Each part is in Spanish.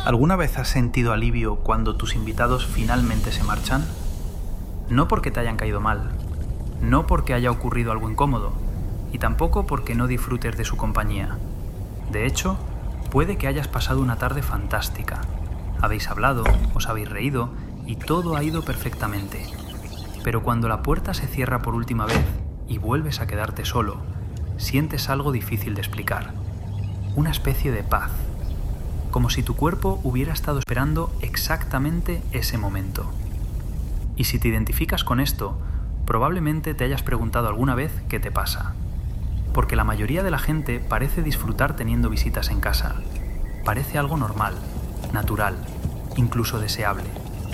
¿Alguna vez has sentido alivio cuando tus invitados finalmente se marchan? No porque te hayan caído mal, no porque haya ocurrido algo incómodo, y tampoco porque no disfrutes de su compañía. De hecho, puede que hayas pasado una tarde fantástica. Habéis hablado, os habéis reído y todo ha ido perfectamente. Pero cuando la puerta se cierra por última vez y vuelves a quedarte solo, sientes algo difícil de explicar. Una especie de paz. Como si tu cuerpo hubiera estado esperando exactamente ese momento. Y si te identificas con esto, probablemente te hayas preguntado alguna vez qué te pasa. Porque la mayoría de la gente parece disfrutar teniendo visitas en casa. Parece algo normal, natural, incluso deseable.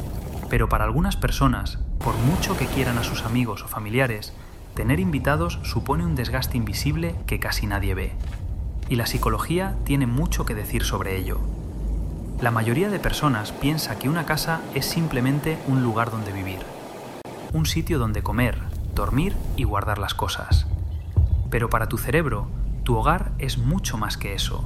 Pero para algunas personas, por mucho que quieran a sus amigos o familiares, tener invitados supone un desgaste invisible que casi nadie ve. Y la psicología tiene mucho que decir sobre ello. La mayoría de personas piensa que una casa es simplemente un lugar donde vivir. Un sitio donde comer, dormir y guardar las cosas. Pero para tu cerebro, tu hogar es mucho más que eso.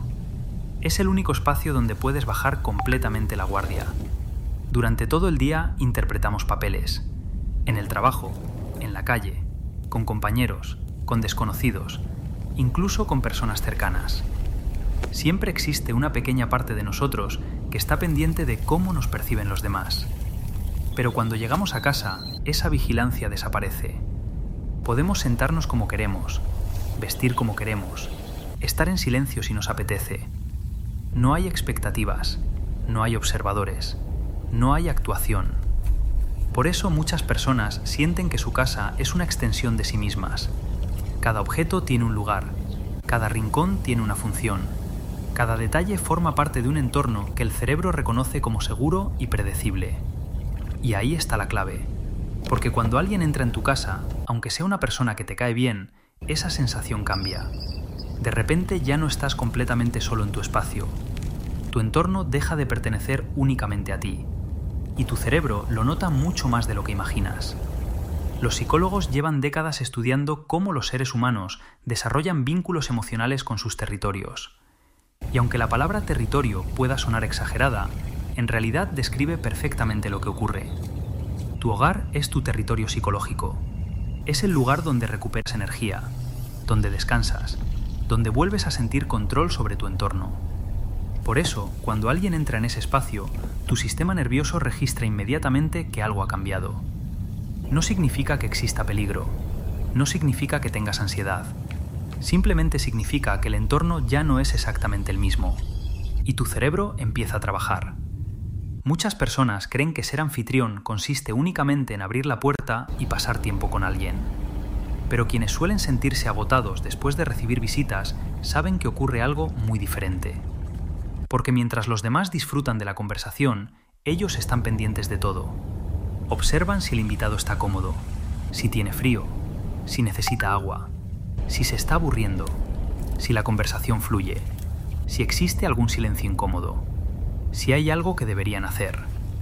Es el único espacio donde puedes bajar completamente la guardia. Durante todo el día interpretamos papeles. En el trabajo, en la calle, con compañeros, con desconocidos, incluso con personas cercanas. Siempre existe una pequeña parte de nosotros que está pendiente de cómo nos perciben los demás. Pero cuando llegamos a casa, esa vigilancia desaparece. Podemos sentarnos como queremos, vestir como queremos, estar en silencio si nos apetece. No hay expectativas, no hay observadores, no hay actuación. Por eso muchas personas sienten que su casa es una extensión de sí mismas. Cada objeto tiene un lugar, cada rincón tiene una función, cada detalle forma parte de un entorno que el cerebro reconoce como seguro y predecible. Y ahí está la clave, porque cuando alguien entra en tu casa, aunque sea una persona que te cae bien, esa sensación cambia. De repente ya no estás completamente solo en tu espacio. Tu entorno deja de pertenecer únicamente a ti, y tu cerebro lo nota mucho más de lo que imaginas. Los psicólogos llevan décadas estudiando cómo los seres humanos desarrollan vínculos emocionales con sus territorios. Y aunque la palabra territorio pueda sonar exagerada, en realidad describe perfectamente lo que ocurre. Tu hogar es tu territorio psicológico. Es el lugar donde recuperas energía, donde descansas, donde vuelves a sentir control sobre tu entorno. Por eso, cuando alguien entra en ese espacio, tu sistema nervioso registra inmediatamente que algo ha cambiado. No significa que exista peligro, no significa que tengas ansiedad, simplemente significa que el entorno ya no es exactamente el mismo, y tu cerebro empieza a trabajar. Muchas personas creen que ser anfitrión consiste únicamente en abrir la puerta y pasar tiempo con alguien. Pero quienes suelen sentirse agotados después de recibir visitas saben que ocurre algo muy diferente. Porque mientras los demás disfrutan de la conversación, ellos están pendientes de todo. Observan si el invitado está cómodo, si tiene frío, si necesita agua, si se está aburriendo, si la conversación fluye, si existe algún silencio incómodo, si hay algo que deberían hacer.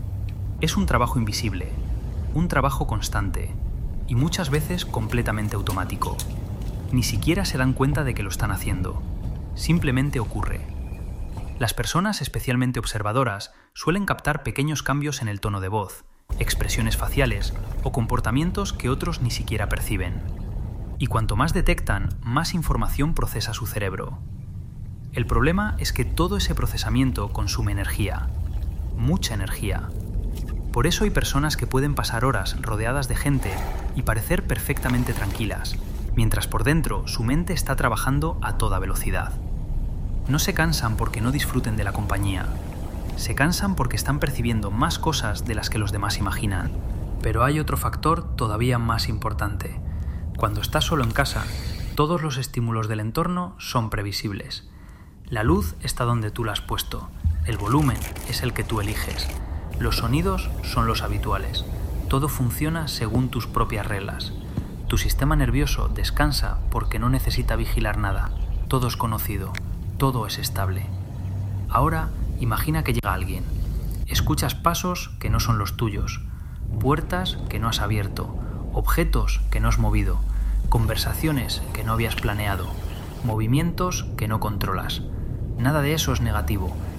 Es un trabajo invisible, un trabajo constante y muchas veces completamente automático. Ni siquiera se dan cuenta de que lo están haciendo. Simplemente ocurre. Las personas especialmente observadoras suelen captar pequeños cambios en el tono de voz, expresiones faciales o comportamientos que otros ni siquiera perciben. Y cuanto más detectan, más información procesa su cerebro. El problema es que todo ese procesamiento consume energía, mucha energía. Por eso hay personas que pueden pasar horas rodeadas de gente y parecer perfectamente tranquilas, mientras por dentro su mente está trabajando a toda velocidad. No se cansan porque no disfruten de la compañía. Se cansan porque están percibiendo más cosas de las que los demás imaginan. Pero hay otro factor todavía más importante. Cuando estás solo en casa, todos los estímulos del entorno son previsibles. La luz está donde tú la has puesto. El volumen es el que tú eliges. Los sonidos son los habituales. Todo funciona según tus propias reglas. Tu sistema nervioso descansa porque no necesita vigilar nada. Todo es conocido. Todo es estable. Ahora, imagina que llega alguien. Escuchas pasos que no son los tuyos, puertas que no has abierto, objetos que no has movido, conversaciones que no habías planeado, movimientos que no controlas. Nada de eso es negativo,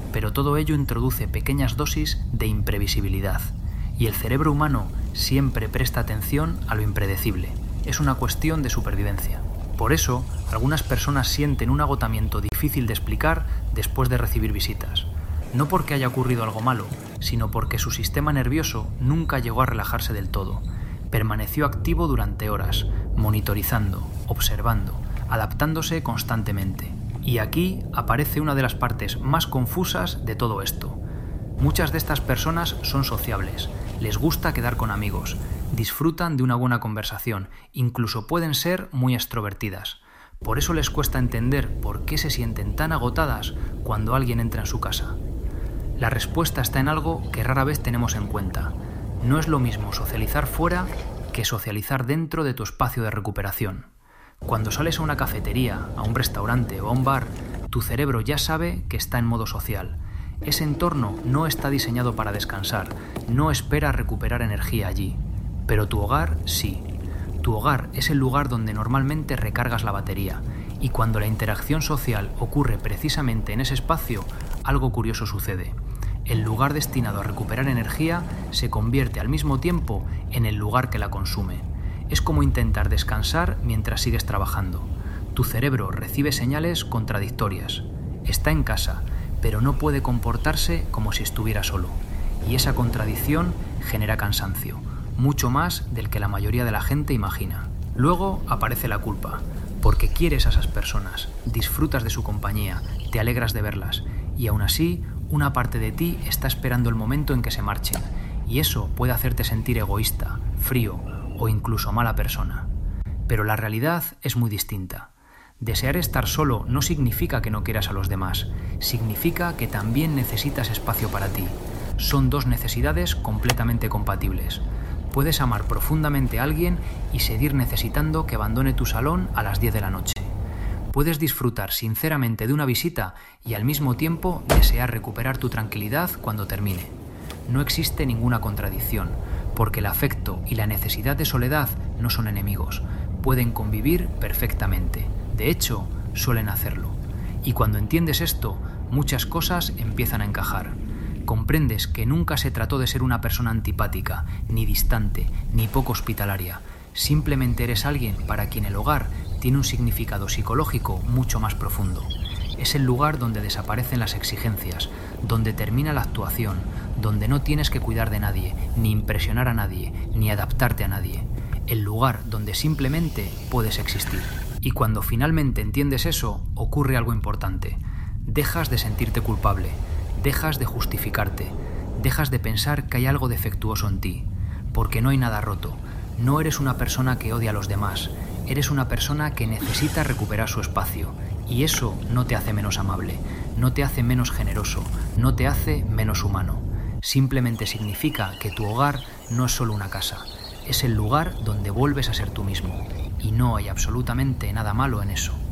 pero todo ello introduce pequeñas dosis de imprevisibilidad. Y el cerebro humano siempre presta atención a lo impredecible. Es una cuestión de supervivencia. Por eso, algunas personas sienten un agotamiento difícil de explicar después de recibir visitas. No porque haya ocurrido algo malo, sino porque su sistema nervioso nunca llegó a relajarse del todo. Permaneció activo durante horas, monitorizando, observando, adaptándose constantemente. Y aquí aparece una de las partes más confusas de todo esto. Muchas de estas personas son sociables, les gusta quedar con amigos, disfrutan de una buena conversación, incluso pueden ser muy extrovertidas. Por eso les cuesta entender por qué se sienten tan agotadas cuando alguien entra en su casa. La respuesta está en algo que rara vez tenemos en cuenta. No es lo mismo socializar fuera que socializar dentro de tu espacio de recuperación. Cuando sales a una cafetería, a un restaurante o a un bar, tu cerebro ya sabe que está en modo social. Ese entorno no está diseñado para descansar, no espera recuperar energía allí. Pero tu hogar sí. Tu hogar es el lugar donde normalmente recargas la batería, y cuando la interacción social ocurre precisamente en ese espacio, algo curioso sucede. El lugar destinado a recuperar energía se convierte al mismo tiempo en el lugar que la consume. Es como intentar descansar mientras sigues trabajando. Tu cerebro recibe señales contradictorias. Está en casa, pero no puede comportarse como si estuviera solo. Y esa contradicción genera cansancio, mucho más del que la mayoría de la gente imagina. Luego aparece la culpa, porque quieres a esas personas, disfrutas de su compañía, te alegras de verlas, y aún así, una parte de ti está esperando el momento en que se marchen, y eso puede hacerte sentir egoísta, frío o incluso mala persona. Pero la realidad es muy distinta. Desear estar solo no significa que no quieras a los demás, significa que también necesitas espacio para ti. Son dos necesidades completamente compatibles. Puedes amar profundamente a alguien y seguir necesitando que abandone tu salón a las 10 de la noche. Puedes disfrutar sinceramente de una visita y al mismo tiempo desear recuperar tu tranquilidad cuando termine. No existe ninguna contradicción, porque el afecto y la necesidad de soledad no son enemigos, pueden convivir perfectamente. De hecho, suelen hacerlo. Y cuando entiendes esto, muchas cosas empiezan a encajar. Comprendes que nunca se trató de ser una persona antipática, ni distante, ni poco hospitalaria. Simplemente eres alguien para quien el hogar tiene un significado psicológico mucho más profundo. Es el lugar donde desaparecen las exigencias, donde termina la actuación, donde no tienes que cuidar de nadie, ni impresionar a nadie, ni adaptarte a nadie. El lugar donde simplemente puedes existir. Y cuando finalmente entiendes eso, ocurre algo importante. Dejas de sentirte culpable, dejas de justificarte, dejas de pensar que hay algo defectuoso en ti, porque no hay nada roto. No eres una persona que odia a los demás, eres una persona que necesita recuperar su espacio, y eso no te hace menos amable, no te hace menos generoso, no te hace menos humano. Simplemente significa que tu hogar no es solo una casa, es el lugar donde vuelves a ser tú mismo, y no hay absolutamente nada malo en eso.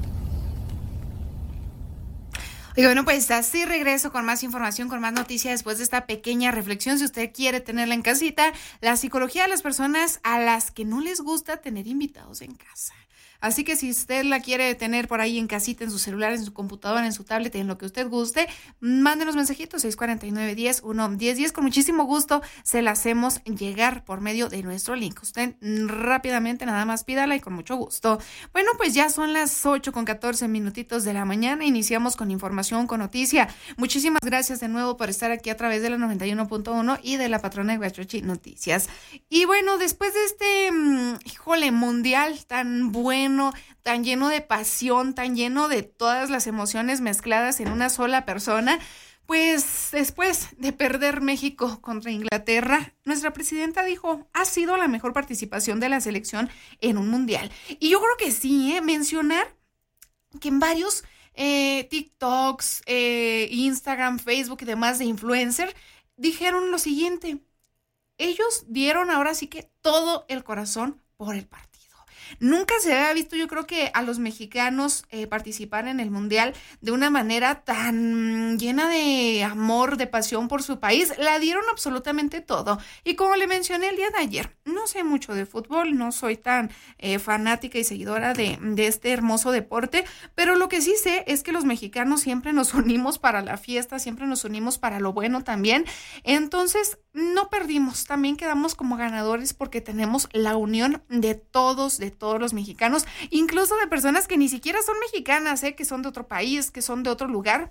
Y bueno, pues así regreso con más información, con más noticias después de esta pequeña reflexión. Si usted quiere tenerla en casita, la psicología de las personas a las que no les gusta tener invitados en casa. Así que si usted la quiere tener por ahí en casita, en su celular, en su computadora, en su tablet, en lo que usted guste, mándenos mensajitos 649-10-1-1010. Con muchísimo gusto se la hacemos llegar por medio de nuestro link. Usted rápidamente nada más pídala y con mucho gusto. Bueno, pues ya son las 8:14 de la mañana. Iniciamos con información, con noticia. Muchísimas gracias de nuevo por estar aquí a través de la 91.1 y de la patrona de Huachochi Noticias. Y bueno, después de este, mundial tan bueno, tan lleno de pasión, tan lleno de todas las emociones mezcladas en una sola persona, pues después de perder México contra Inglaterra, nuestra presidenta dijo, ha sido la mejor participación de la selección en un mundial. Y yo creo que sí, mencionar que en varios TikToks, Instagram, Facebook y demás de influencer dijeron lo siguiente: ellos dieron ahora sí que todo el corazón por el partido. Nunca se había visto, yo creo que a los mexicanos participar en el Mundial de una manera tan llena de amor, de pasión por su país. La dieron absolutamente todo. Y como le mencioné el día de ayer, no sé mucho de fútbol, no soy tan fanática y seguidora de este hermoso deporte, pero lo que sí sé es que los mexicanos siempre nos unimos para la fiesta, siempre nos unimos para lo bueno también. Entonces, no perdimos, también quedamos como ganadores porque tenemos la unión de todos los mexicanos, incluso de personas que ni siquiera son mexicanas, que son de otro país, que son de otro lugar,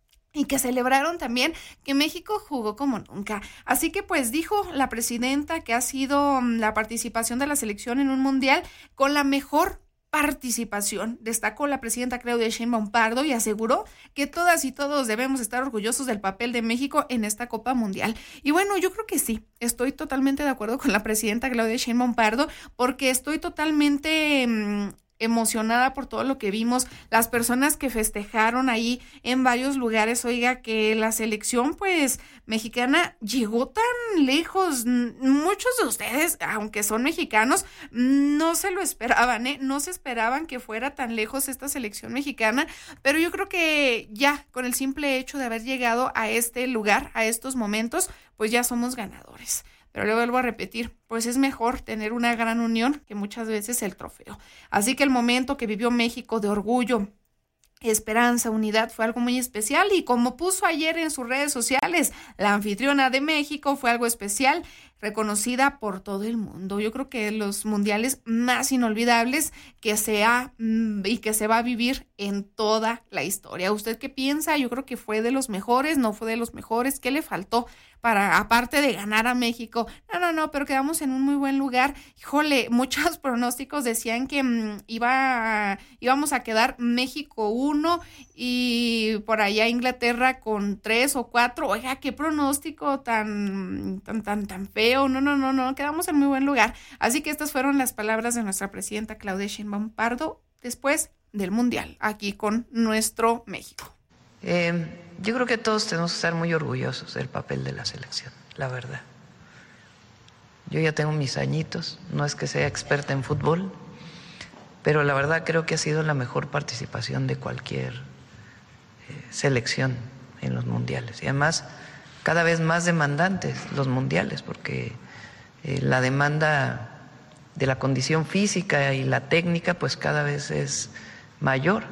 y que celebraron también que México jugó como nunca. Así que pues dijo la presidenta que ha sido la participación de la selección en un mundial con la mejor participación. Destacó la presidenta Claudia Sheinbaum Pardo y aseguró que todas y todos debemos estar orgullosos del papel de México en esta Copa Mundial. Y bueno, yo creo que sí, estoy totalmente de acuerdo con la presidenta Claudia Sheinbaum Pardo, porque estoy totalmente emocionada por todo lo que vimos, las personas que festejaron ahí en varios lugares. Oiga, que la selección pues mexicana llegó tan lejos. Muchos de ustedes, aunque son mexicanos, no se lo esperaban, no se esperaban que fuera tan lejos esta selección mexicana, pero yo creo que ya con el simple hecho de haber llegado a este lugar, a estos momentos, pues ya somos ganadores. Pero le vuelvo a repetir, pues es mejor tener una gran unión que muchas veces el trofeo. Así que el momento que vivió México de orgullo, esperanza, unidad, fue algo muy especial, y como puso ayer en sus redes sociales, la anfitriona de México fue algo especial, reconocida por todo el mundo. Yo creo que los mundiales más inolvidables que se ha y que se va a vivir en toda la historia. ¿Usted qué piensa? Yo creo que fue de los mejores, no fue de los mejores. ¿Qué le faltó para, aparte de ganar a México? No, pero quedamos en un muy buen lugar. Híjole, muchos pronósticos decían que íbamos a quedar México 1 y por allá Inglaterra con 3 o 4. Oiga, qué pronóstico tan feo. No, quedamos en muy buen lugar. Así que estas fueron las palabras de nuestra presidenta Claudia Sheinbaum Pardo después del Mundial, aquí con nuestro México. Yo creo que todos tenemos que estar muy orgullosos del papel de la selección, la verdad. Yo ya tengo mis añitos, no es que sea experta en fútbol, pero la verdad creo que ha sido la mejor participación de cualquier selección en los mundiales. Y además, cada vez más demandantes los mundiales, porque la demanda de la condición física y la técnica pues cada vez es mayor.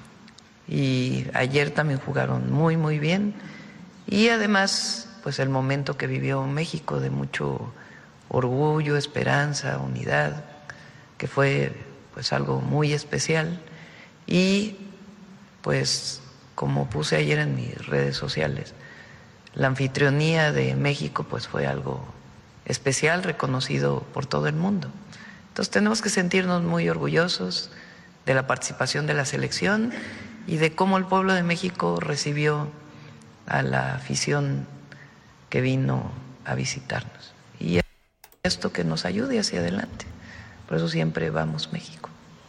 Y ayer también jugaron muy, muy bien. Y además, pues el momento que vivió México de mucho orgullo, esperanza, unidad, que fue pues algo muy especial. Y pues como puse ayer en mis redes sociales, la anfitrionía de México pues fue algo especial, reconocido por todo el mundo. Entonces tenemos que sentirnos muy orgullosos de la participación de la selección y de cómo el pueblo de México recibió a la afición que vino a visitarnos. Y esto que nos ayude hacia adelante. Por eso siempre vamos México.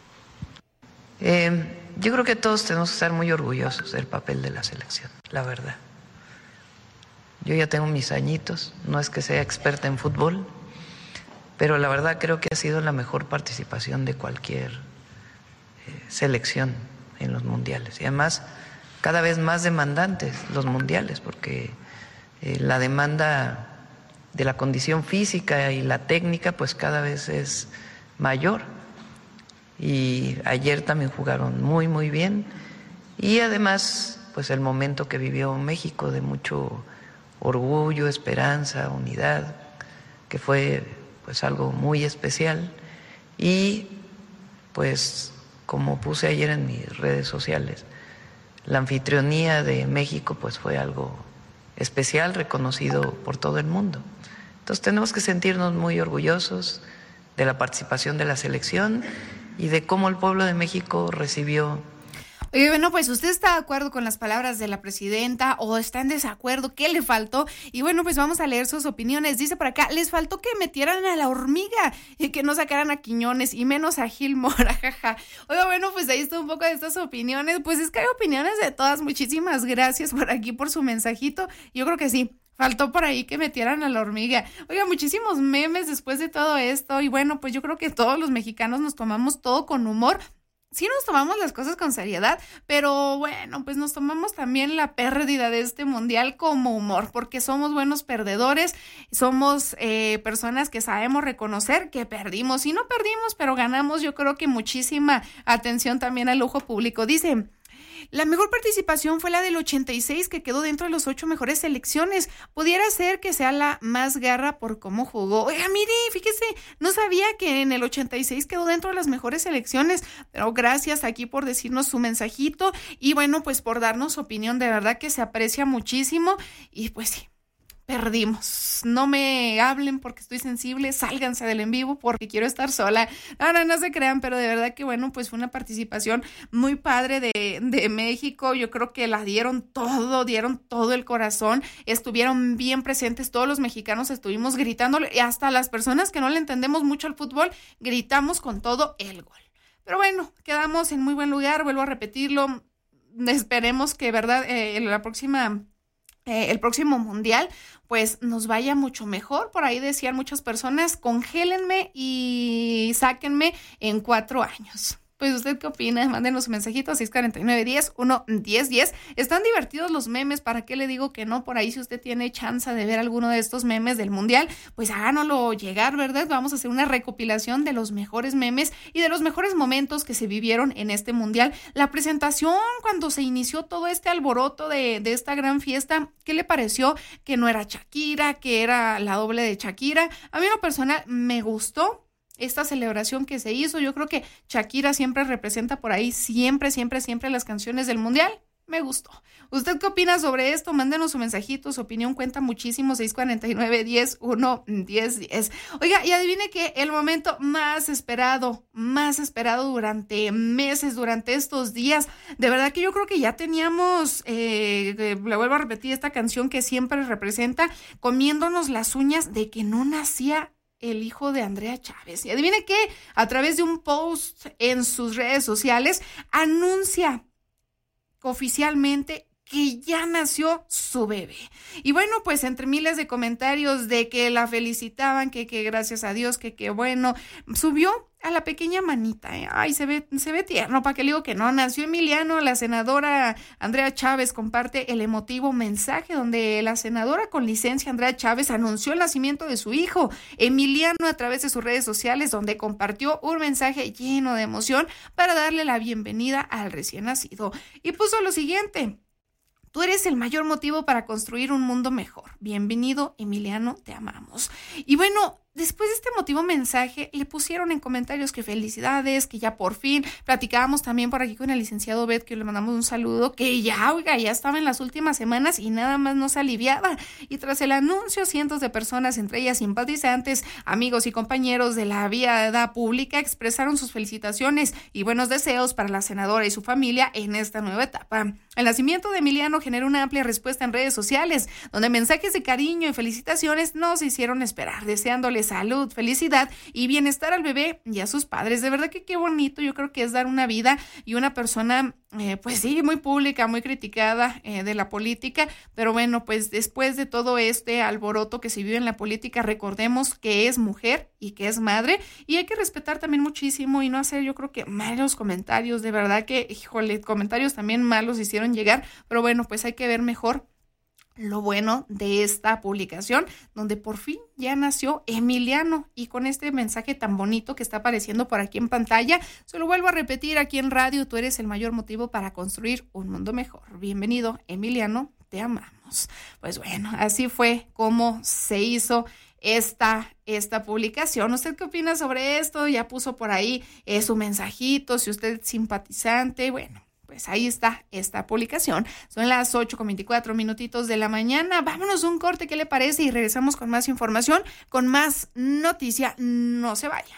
Yo creo que todos tenemos que estar muy orgullosos del papel de la selección, la verdad. Yo ya tengo mis añitos, no es que sea experta en fútbol, pero la verdad creo que ha sido la mejor participación de cualquier selección en los mundiales. Y además, cada vez más demandantes los mundiales, porque la demanda de la condición física y la técnica pues cada vez es mayor. Y ayer también jugaron muy, muy bien. Y además, pues el momento que vivió México de mucho orgullo, esperanza, unidad, que fue pues algo muy especial. Y pues como puse ayer en mis redes sociales, la anfitrionía de México pues fue algo especial, reconocido por todo el mundo. Entonces tenemos que sentirnos muy orgullosos de la participación de la selección y de cómo el pueblo de México recibió. Oye, bueno, pues usted está de acuerdo con las palabras de la presidenta o está en desacuerdo, ¿qué le faltó? Y bueno, pues vamos a leer sus opiniones. Dice por acá, les faltó que metieran a la hormiga y que no sacaran a Quiñones y menos a Gil Mora, jaja. Oiga, bueno, pues ahí está un poco de estas opiniones. Pues es que hay opiniones de todas. Muchísimas gracias por aquí, por su mensajito. Yo creo que sí, Faltó por ahí que metieran a la hormiga. Oiga, muchísimos memes después de todo esto. Y bueno, pues yo creo que todos los mexicanos nos tomamos todo con humor. Sí nos tomamos las cosas con seriedad, pero bueno, pues nos tomamos también la pérdida de este mundial como humor, porque somos buenos perdedores, somos personas que sabemos reconocer que perdimos. Y no perdimos, pero ganamos, yo creo que muchísima atención también al ojo público. Dice... La mejor participación fue la del 86, que quedó dentro de los 8 mejores selecciones. Pudiera ser que sea la más garra por cómo jugó. Oiga, mire, fíjese, no sabía que en el 86 quedó dentro de las mejores selecciones, pero gracias aquí por decirnos su mensajito y bueno, pues por darnos su opinión, de verdad que se aprecia muchísimo y pues sí. Perdimos. No me hablen porque estoy sensible, sálganse del en vivo porque quiero estar sola. No se crean, pero de verdad que bueno, pues fue una participación muy padre de México. Yo creo que la dieron todo el corazón, estuvieron bien presentes, todos los mexicanos estuvimos gritándole y hasta las personas que no le entendemos mucho al fútbol, gritamos con todo el gol. Pero bueno, quedamos en muy buen lugar, vuelvo a repetirlo, esperemos que, verdad, el próximo mundial pues nos vaya mucho mejor. Por ahí decían muchas personas, congélenme y sáquenme en 4 años. Pues, ¿usted qué opina? Mándenos un mensajito, 649-10-1-10-10. Están divertidos los memes, ¿para qué le digo que no? Por ahí, si usted tiene chance de ver alguno de estos memes del Mundial, pues háganoslo llegar, ¿verdad? Vamos a hacer una recopilación de los mejores memes y de los mejores momentos que se vivieron en este Mundial. La presentación, cuando se inició todo este alboroto de esta gran fiesta, ¿qué le pareció? Que no era Shakira, que era la doble de Shakira. A mí en lo personal me gustó esta celebración que se hizo. Yo creo que Shakira siempre representa por ahí, siempre las canciones del Mundial. Me gustó. ¿Usted qué opina sobre esto? Mándenos su mensajito, su opinión cuenta muchísimo, 649-10-1-10-10. Oiga, y adivine que el momento más esperado durante meses, durante estos días, de verdad que yo creo que ya teníamos, le vuelvo a repetir, esta canción que siempre representa, comiéndonos las uñas de que no nacía el hijo de Andrea Chávez. Y adivine qué, a través de un post en sus redes sociales, anuncia oficialmente que ya nació su bebé. Y bueno, pues entre miles de comentarios de que la felicitaban, que gracias a Dios, que bueno, subió a la pequeña manita, Ay, se ve tierno, ¿para qué le digo que no? Nació Emiliano. La senadora Andrea Chávez comparte el emotivo mensaje donde la senadora con licencia Andrea Chávez anunció el nacimiento de su hijo Emiliano a través de sus redes sociales, donde compartió un mensaje lleno de emoción para darle la bienvenida al recién nacido. Y puso lo siguiente: tú eres el mayor motivo para construir un mundo mejor. Bienvenido, Emiliano, te amamos. Y bueno, después de este emotivo mensaje, le pusieron en comentarios que felicidades, que ya por fin. Platicábamos también por aquí con el licenciado Bet, que le mandamos un saludo, que ya estaba en las últimas semanas y nada más nos aliviaba. Y tras el anuncio, cientos de personas, entre ellas simpatizantes, amigos y compañeros de la vida pública, expresaron sus felicitaciones y buenos deseos para la senadora y su familia en esta nueva etapa. El nacimiento de Emiliano generó una amplia respuesta en redes sociales, donde mensajes de cariño y felicitaciones no se hicieron esperar, deseándole salud, felicidad y bienestar al bebé y a sus padres. De verdad que qué bonito. Yo creo que es dar una vida y una persona, pues sí, muy pública, muy criticada de la política, pero bueno, pues después de todo este alboroto que se vive en la política, recordemos que es mujer y que es madre, y hay que respetar también muchísimo y no hacer, yo creo que malos comentarios. De verdad que, híjole, comentarios también malos hicieron llegar, pero bueno, pues hay que ver mejor lo bueno de esta publicación, donde por fin ya nació Emiliano, y con este mensaje tan bonito que está apareciendo por aquí en pantalla. Se lo vuelvo a repetir aquí en radio: tú eres el mayor motivo para construir un mundo mejor. Bienvenido, Emiliano, te amamos. Pues bueno, así fue como se hizo esta publicación. ¿Usted qué opina sobre esto? Ya puso por ahí su mensajito, si usted es simpatizante. Bueno, pues ahí está esta publicación. Son las 8:24 de la mañana. Vámonos a un corte, ¿qué le parece? Y regresamos con más información, con más noticia. No se vaya.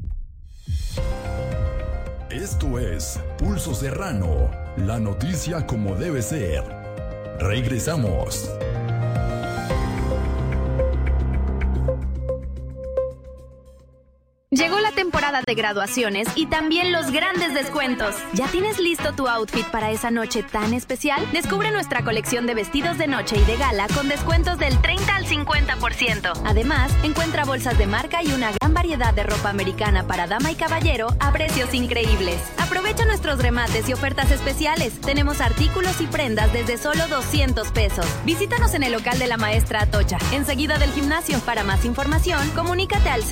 Esto es Pulso Serrano, la noticia como debe ser. Regresamos. Llegó la temporada de graduaciones y también los grandes descuentos. ¿Ya tienes listo tu outfit para esa noche tan especial? Descubre nuestra colección de vestidos de noche y de gala con descuentos del 30 al 50%. Además, encuentra bolsas de marca y una gran variedad de ropa americana para dama y caballero a precios increíbles. Aprovecha nuestros remates y ofertas especiales. Tenemos artículos y prendas desde solo 200 pesos. Visítanos en el local de la maestra Atocha, enseguida del gimnasio. Para más información, comunícate al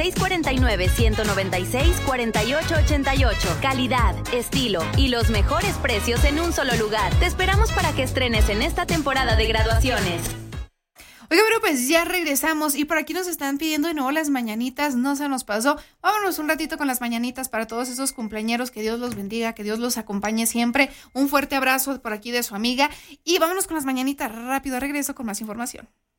649-196-4888. Calidad, estilo y los mejores precios en un solo lugar. Te esperamos para que estrenes en esta temporada de graduaciones. Oiga, pero pues ya regresamos y por aquí nos están pidiendo de nuevo las mañanitas, no se nos pasó. Vámonos un ratito con las mañanitas para todos esos cumpleañeros, que Dios los bendiga, que Dios los acompañe siempre. Un fuerte abrazo por aquí de su amiga y vámonos con las mañanitas rápido, regreso con más información.